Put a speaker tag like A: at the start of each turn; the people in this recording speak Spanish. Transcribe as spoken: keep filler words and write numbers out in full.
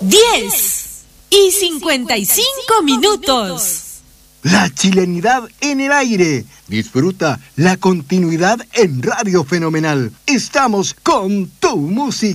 A: diez y cincuenta y cinco minutos.
B: La chilenidad en el aire. Disfruta la continuidad en Radio Fenomenal. Estamos con tu música.